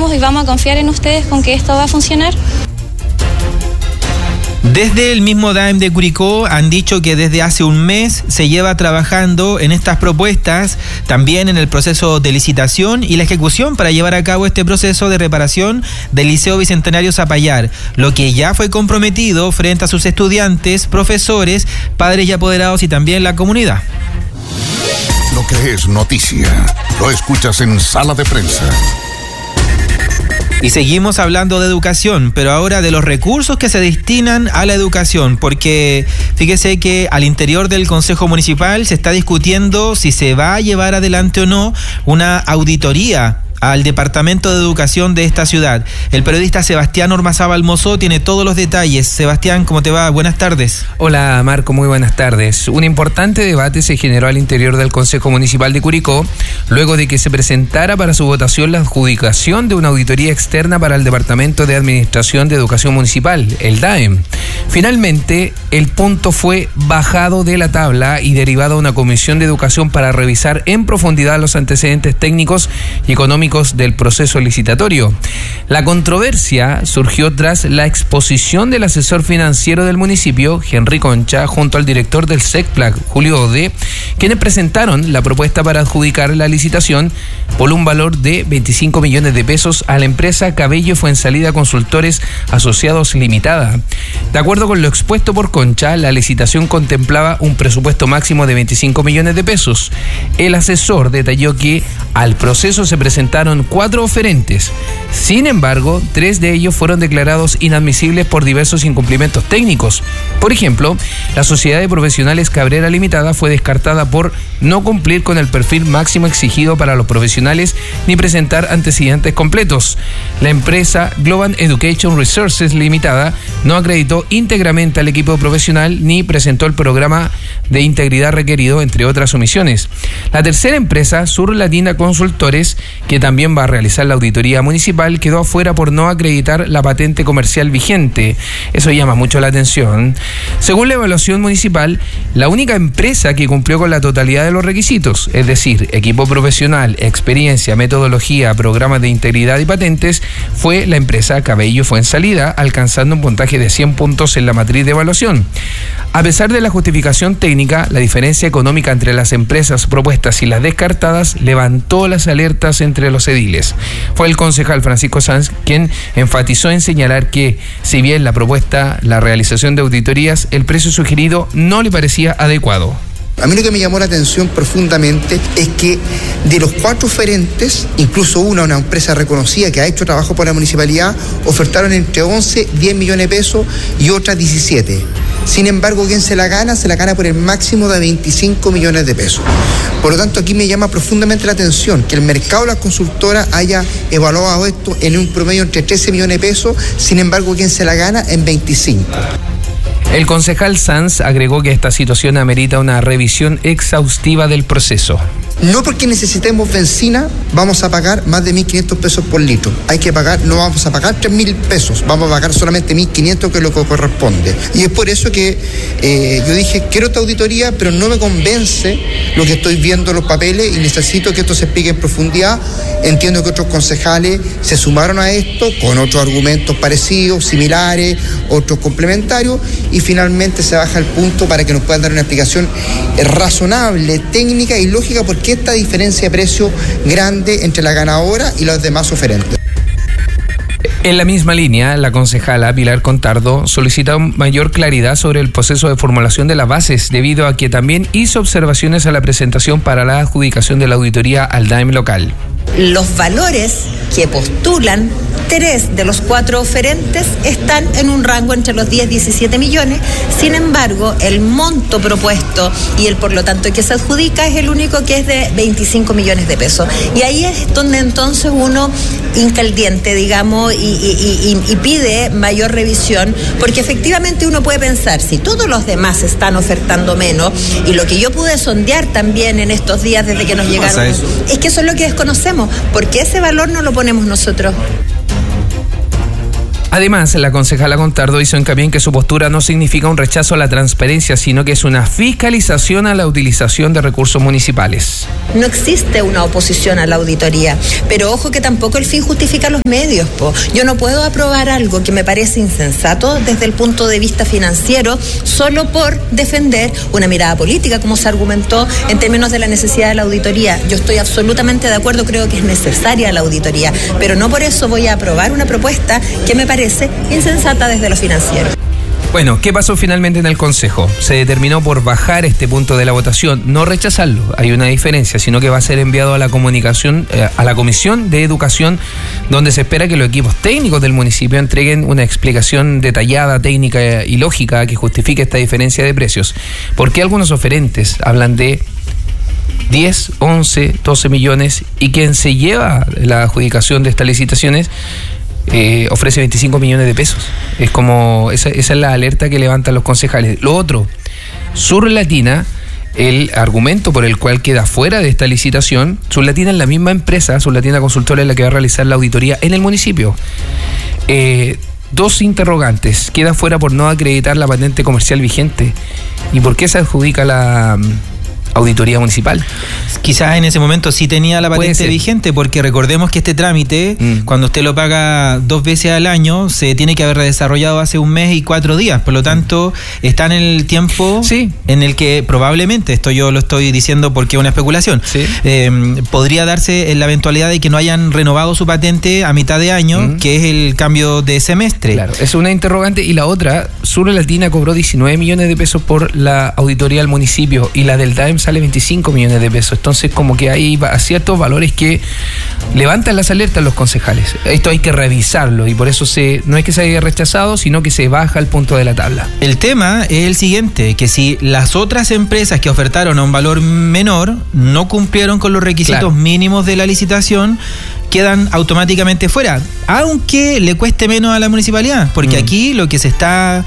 confiamos y vamos a confiar en ustedes con que esto va a funcionar. Desde el mismo DAEM de Curicó han dicho que desde hace un mes se lleva trabajando en estas propuestas, también en el proceso de licitación y la ejecución para llevar a cabo este proceso de reparación del Liceo Bicentenario Zapallar, lo que ya fue comprometido frente a sus estudiantes, profesores, padres y apoderados y también la comunidad. Lo que es noticia, lo escuchas en Sala de Prensa. Y seguimos hablando de educación, pero ahora de los recursos que se destinan a la educación, porque fíjese que al interior del Consejo Municipal se está discutiendo si se va a llevar adelante o no una auditoría al Departamento de Educación de esta ciudad. El periodista Sebastián Ormazábal Mozó tiene todos los detalles. Sebastián, ¿cómo te va? Buenas tardes. Hola Marco, muy buenas tardes. Un importante debate se generó al interior del Consejo Municipal de Curicó, luego de que se presentara para su votación la adjudicación de una auditoría externa para el Departamento de Administración de Educación Municipal, el DAEM. Finalmente, el punto fue bajado de la tabla y derivado a una comisión de educación para revisar en profundidad los antecedentes técnicos y económicos del proceso licitatorio. La controversia surgió tras la exposición del asesor financiero del municipio, Henry Concha, junto al director del SECPLAC, Julio Ode, quienes presentaron la propuesta para adjudicar la licitación por un valor de 25 millones de pesos a la empresa Cabello Fuensalida Consultores Asociados Limitada. De acuerdo con lo expuesto por Concha, la licitación contemplaba un presupuesto máximo de 25 millones de pesos. El asesor detalló que al proceso se presentaron 4 oferentes. Sin embargo, 3 de ellos fueron declarados inadmisibles por diversos incumplimientos técnicos. Por ejemplo, la Sociedad de Profesionales Cabrera Limitada fue descartada por no cumplir con el perfil máximo exigido para los profesionales ni presentar antecedentes completos. La empresa Global Education Resources Limitada no acreditó íntegramente al equipo profesional ni presentó el programa de integridad requerido, entre otras omisiones. La tercera empresa, Sur Latina Consultores, que también va a realizar la auditoría municipal, quedó afuera por no acreditar la patente comercial vigente. Eso llama mucho la atención. Según la evaluación municipal, la única empresa que cumplió con la totalidad de los requisitos, es decir, equipo profesional, experiencia, metodología, programas de integridad y patentes, fue la empresa Cabello Fuensalida, alcanzando un puntaje de 100 puntos en la matriz de evaluación. A pesar de la justificación técnica, la diferencia económica entre las empresas propuestas y las descartadas levantó las alertas entre los ediles. Fue el concejal Francisco Sanz quien enfatizó en señalar que, si bien la propuesta, la realización de auditorías, el precio sugerido no le parecía adecuado. A mí lo que me llamó la atención profundamente es que de los 4 oferentes, incluso una empresa reconocida que ha hecho trabajo por la municipalidad, ofertaron entre 11, 10 millones de pesos y otras 17. Sin embargo, quien se la gana por el máximo de 25 millones de pesos. Por lo tanto, aquí me llama profundamente la atención que el mercado de las consultoras haya evaluado esto en un promedio entre 13 millones de pesos, sin embargo, quien se la gana en 25. El concejal Sanz agregó que esta situación amerita una revisión exhaustiva del proceso. No porque necesitemos benzina vamos a pagar más de 1.500 pesos por litro. No vamos a pagar 3.000 pesos, vamos a pagar solamente 1.500, que es lo que corresponde. Y es por eso que yo dije, quiero esta auditoría, pero no me convence lo que estoy viendo en los papeles y necesito que esto se explique en profundidad. Entiendo que otros concejales se sumaron a esto con otros argumentos parecidos, similares, otros complementarios, y finalmente se baja el punto para que nos puedan dar una explicación razonable, técnica y lógica, porque esta diferencia de precio grande entre la ganadora y los demás oferentes. En la misma línea, la concejala Pilar Contardo solicita mayor claridad sobre el proceso de formulación de las bases, debido a que también hizo observaciones a la presentación para la adjudicación de la auditoría al DAEM local. Los valores que postulan 3 de los 4 oferentes están en un rango entre los 10 y 17 millones. Sin embargo, el monto propuesto y el por lo tanto que se adjudica es el único que es de 25 millones de pesos. Y ahí es donde entonces uno hinca el diente, digamos, y pide mayor revisión, porque efectivamente uno puede pensar, si todos los demás están ofertando menos, y lo que yo pude sondear también en estos días desde que nos llegaron, es que eso es lo que desconocemos, porque ese valor no lo ponemos nosotros. Además, la concejala Contardo hizo hincapié en que su postura no significa un rechazo a la transparencia, sino que es una fiscalización a la utilización de recursos municipales. No existe una oposición a la auditoría, pero ojo que tampoco el fin justifica los medios, po. Yo no puedo aprobar algo que me parece insensato desde el punto de vista financiero solo por defender una mirada política, como se argumentó en términos de la necesidad de la auditoría. Yo estoy absolutamente de acuerdo, creo que es necesaria la auditoría, pero no por eso voy a aprobar una propuesta que me parece insensata desde lo financiero. Bueno, ¿qué pasó finalmente en el Consejo? Se determinó por bajar este punto de la votación, no rechazarlo, hay una diferencia, sino que va a ser enviado a la comunicación, a la Comisión de Educación, donde se espera que los equipos técnicos del municipio entreguen una explicación detallada, técnica y lógica que justifique esta diferencia de precios. ¿Por qué algunos oferentes hablan de 10, 11, 12 millones y quien se lleva la adjudicación de estas licitaciones ofrece 25 millones de pesos? Es como, esa es la alerta que levantan los concejales. Lo otro, Surlatina, el argumento por el cual queda fuera de esta licitación, Surlatina es la misma empresa, Surlatina Consultora es la que va a realizar la auditoría en el municipio. Dos interrogantes, queda fuera por no acreditar la patente comercial vigente. ¿Y por qué se adjudica la auditoría municipal? Quizás en ese momento sí tenía la patente vigente, porque recordemos que este trámite, cuando usted lo paga 2 veces al año, se tiene que haber desarrollado hace 1 mes y 4 días. Por lo tanto, está en el tiempo en el que probablemente, esto yo lo estoy diciendo porque es una especulación, podría darse en la eventualidad de que no hayan renovado su patente a mitad de año, que es el cambio de semestre. Claro, es una interrogante. Y la otra, Surlatina cobró 19 millones de pesos por la auditoría al municipio y la del DAEM sale 25 millones de pesos. Entonces, como que hay ciertos valores que levantan las alertas los concejales. Esto hay que revisarlo y por eso no es que se haya rechazado, sino que se baja el punto de la tabla. El tema es el siguiente, que si las otras empresas que ofertaron a un valor menor no cumplieron con los requisitos mínimos de la licitación, quedan automáticamente fuera, aunque le cueste menos a la municipalidad, porque aquí lo que se está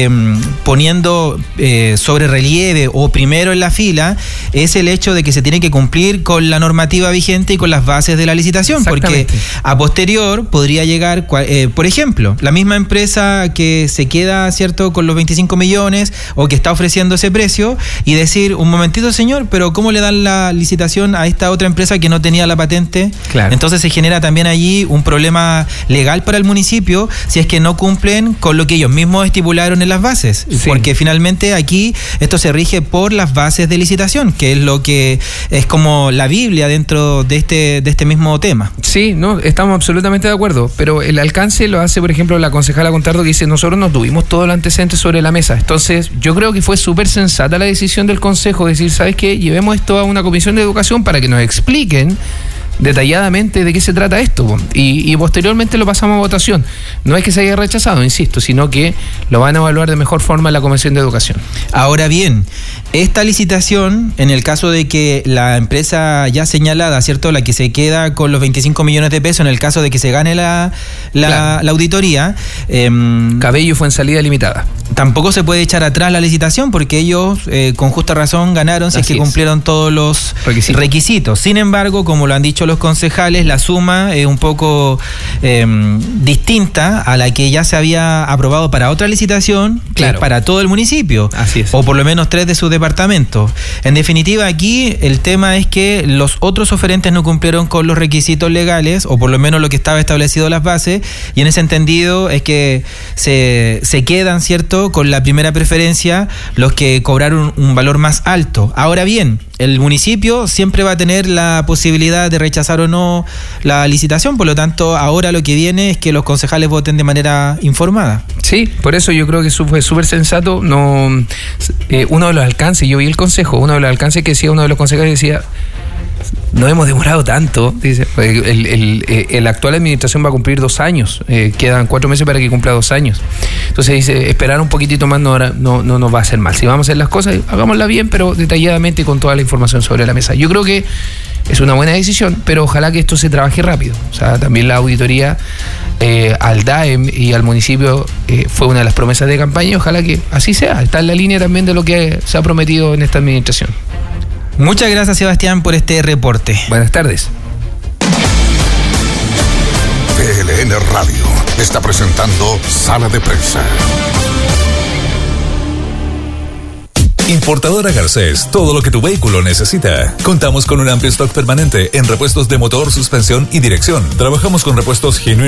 poniendo sobre relieve o primero en la fila es el hecho de que se tiene que cumplir con la normativa vigente y con las bases de la licitación, porque a posterior podría llegar, por ejemplo, la misma empresa que se queda, ¿cierto?, con los 25 millones o que está ofreciendo ese precio y decir, un momentito señor, pero ¿cómo le dan la licitación a esta otra empresa que no tenía la patente? Entonces se genera también allí un problema legal para el municipio si es que no cumplen con lo que ellos mismos estipularon en las bases, porque finalmente aquí esto se rige por las bases de licitación, que es lo que es como la Biblia dentro de este mismo tema. Sí, no, estamos absolutamente de acuerdo, pero el alcance lo hace, por ejemplo, la concejala Contardo, que dice, nosotros no tuvimos todo el antecedente sobre la mesa. Entonces, yo creo que fue súper sensata la decisión del Consejo, decir, ¿sabes qué? Llevemos esto a una comisión de educación para que nos expliquen detalladamente de qué se trata esto y posteriormente lo pasamos a votación. No es que se haya rechazado, insisto, sino que lo van a evaluar de mejor forma en la Comisión de Educación. Ahora bien, esta licitación, en el caso de que la empresa ya señalada, ¿cierto?, la que se queda con los 25 millones de pesos, en el caso de que se gane la auditoría, Cabello fue en salida limitada. Tampoco se puede echar atrás la licitación porque ellos con justa razón ganaron si es que cumplieron todos los requisitos. Sin embargo, como lo han dicho los concejales, la suma es un poco distinta a la que ya se había aprobado para otra licitación, que es para todo el municipio. Así es. O por lo menos 3 de sus departamentos. En definitiva, aquí el tema es que los otros oferentes no cumplieron con los requisitos legales, o por lo menos lo que estaba establecido en las bases, y en ese entendido es que se quedan, ¿cierto?, con la primera preferencia los que cobraron un valor más alto. Ahora bien, el municipio siempre va a tener la posibilidad de rechazar o no la licitación, por lo tanto ahora lo que viene es que los concejales voten de manera informada. Sí, por eso yo creo que fue súper sensato. Uno de los alcances, yo vi el consejo, uno de los alcances que decía uno de los concejales, decía, no hemos demorado tanto, dice, la actual administración va a cumplir 2 años, quedan 4 meses para que cumpla 2 años. Entonces dice, esperar un poquitito más no nos va a hacer mal. Si vamos a hacer las cosas, hagámoslas bien, pero detalladamente con toda la información sobre la mesa. Yo creo que es una buena decisión, pero ojalá que esto se trabaje rápido. O sea, también la auditoría al DAEM y al municipio fue una de las promesas de campaña, y ojalá que así sea. Está en la línea también de lo que se ha prometido en esta administración. Muchas gracias, Sebastián, por este reporte. Buenas tardes. TLN CDN Radio está presentando Sala de Prensa. Importadora Garcés, todo lo que tu vehículo necesita. Contamos con un amplio stock permanente en repuestos de motor, suspensión y dirección. Trabajamos con repuestos genuinos